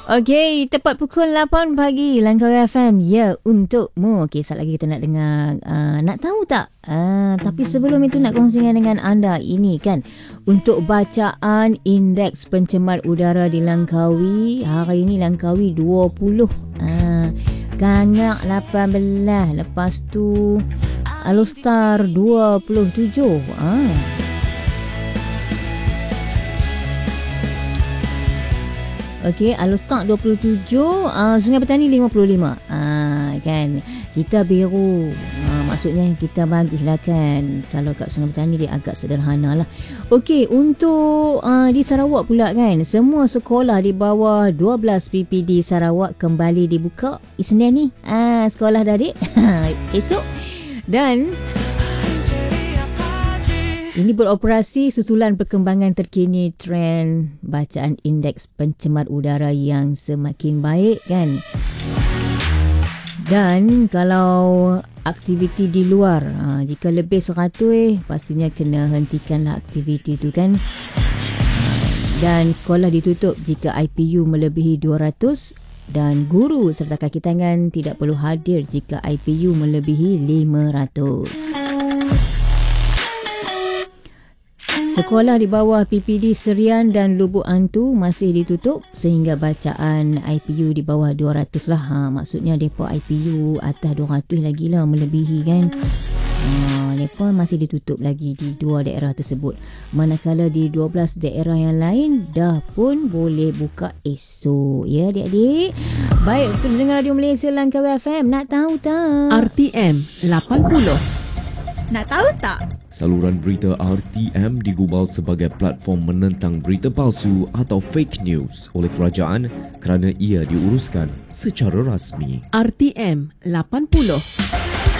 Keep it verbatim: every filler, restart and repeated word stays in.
Okey, tepat pukul lapan pagi Langkawi F M. Ya, untukmu. Okey, sekejap lagi kita nak dengar uh, nak tahu tak? Uh, tapi sebelum itu nak kongsikan dengan anda ini kan, untuk bacaan indeks pencemar udara di Langkawi. Hari ini Langkawi dua puluh, uh, Gangak lapan belas, lepas tu Alostar dua puluh tujuh. Ah. Okey, Alostar dua puluh tujuh, uh, Sungai Petani lima puluh lima. Uh, kan, kita biru. Uh, maksudnya kita baguslah kan. Kalau kat Sungai Petani dia agak sederhana lah. Okey, untuk uh, di Sarawak pula kan, semua sekolah di bawah dua belas P P D Sarawak kembali dibuka Isnin ni. Uh, sekolah dah adik esok. Dan ini beroperasi susulan perkembangan terkini trend bacaan indeks pencemar udara yang semakin baik kan. Dan kalau aktiviti di luar, ha, jika lebih seratus, pastinya kena hentikanlah aktiviti itu kan. Dan sekolah ditutup jika I P U melebihi dua ratus dan guru serta kaki tangan tidak perlu hadir jika I P U melebihi lima ratus. Sekolah di bawah P P D Serian dan Lubuk Antu masih ditutup sehingga bacaan I P U di bawah dua ratus lah. Ha, maksudnya mereka I P U atas dua ratus lagi lah, melebihi kan. Ha, mereka masih ditutup lagi di dua daerah tersebut. Manakala di dua belas daerah yang lain dah pun boleh buka esok. Ya adik-adik. Baik, terus dengar Radio Malaysia Langkawi F M. Nak tahu tak? R T M lapan puluh. Nak tahu tak? Saluran berita R T M digubal sebagai platform menentang berita palsu atau fake news oleh kerajaan kerana ia diuruskan secara rasmi. R T M lapan puluh.